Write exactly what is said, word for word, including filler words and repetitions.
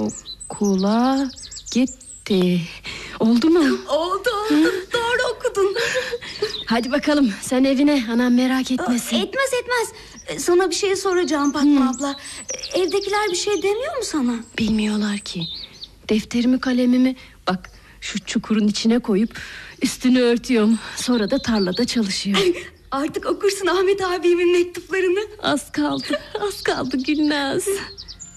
okula gitti. Oldu mu? Oldu oldu. Doğru okudun. Hadi bakalım sen evine, anam merak etmesin. Etmez etmez. Sana bir şey soracağım Fatma hmm. abla. Evdekiler bir şey demiyor mu sana? Bilmiyorlar ki. Defterimi kalemimi bak şu çukurun içine koyup üstünü örtüyorum. Sonra da tarlada çalışıyorum. Artık okursun Ahmet abimin mektuplarını. Az kaldı, az kaldı Gülnaz.